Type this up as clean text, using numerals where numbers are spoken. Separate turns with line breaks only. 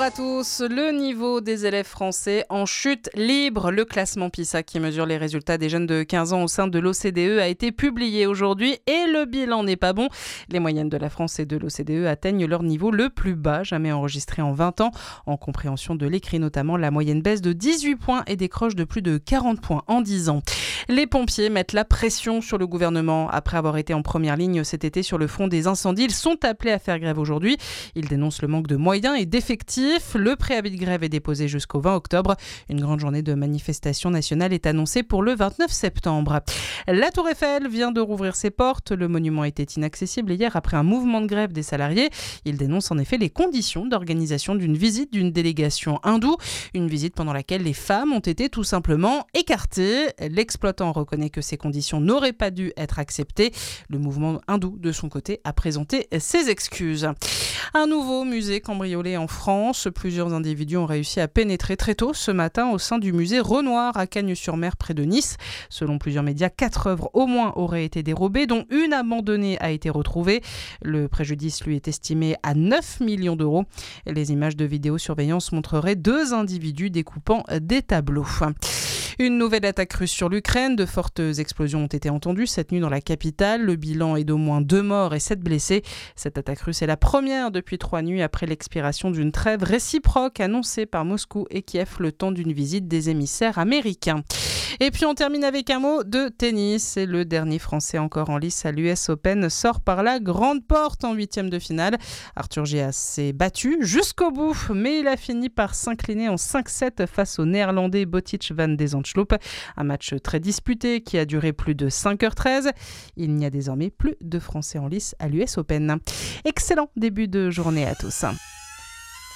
Bonjour à tous. Le niveau des élèves français en chute libre. Le classement PISA qui mesure les résultats des jeunes de 15 ans au sein de l'OCDE a été publié aujourd'hui et le bilan n'est pas bon. Les moyennes de la France et de l'OCDE atteignent leur niveau le plus bas jamais enregistré en 20 ans. En compréhension de l'écrit notamment, la moyenne baisse de 18 points et décroche de plus de 40 points en 10 ans. Les pompiers mettent la pression sur le gouvernement. Après avoir été en première ligne cet été sur le front des incendies, ils sont appelés à faire grève aujourd'hui. Ils dénoncent le manque de moyens et d'effectifs. Le préavis de grève est déposé jusqu'au 20 octobre. Une grande journée de manifestation nationale est annoncée pour le 29 septembre. La Tour Eiffel vient de rouvrir ses portes. Le monument était inaccessible hier après un mouvement de grève des salariés. Ils dénoncent en effet les conditions d'organisation d'une visite d'une délégation hindoue. Une visite pendant laquelle les femmes ont été tout simplement écartées. L'exploitant reconnaît que ces conditions n'auraient pas dû être acceptées. Le mouvement hindou, de son côté, a présenté ses excuses. Un nouveau musée cambriolé en France. Plusieurs individus ont réussi à pénétrer très tôt ce matin au sein du musée Renoir à Cagnes-sur-Mer près de Nice. Selon plusieurs médias, 4 œuvres au moins auraient été dérobées, dont une abandonnée a été retrouvée. Le préjudice lui est estimé à 9 millions d'euros. Les images de vidéosurveillance montreraient 2 individus découpant des tableaux. Une nouvelle attaque russe sur l'Ukraine. De fortes explosions ont été entendues cette nuit dans la capitale. Le bilan est d'au moins 2 morts et 7 blessés. Cette attaque russe est la première depuis 3 nuits après l'expiration d'une trêve réciproque annoncée par Moscou et Kiev le temps d'une visite des émissaires américains. Et puis on termine avec un mot de tennis. Et le dernier Français encore en lice à l'US Open sort par la grande porte en 8e de finale. Arthur Gias s'est battu jusqu'au bout, mais il a fini par s'incliner en 5-7 face au Néerlandais Botic van de Zandschulp. Un match très disputé qui a duré plus de 5h13. Il n'y a désormais plus de Français en lice à l'US Open. Excellent début de journée à tous.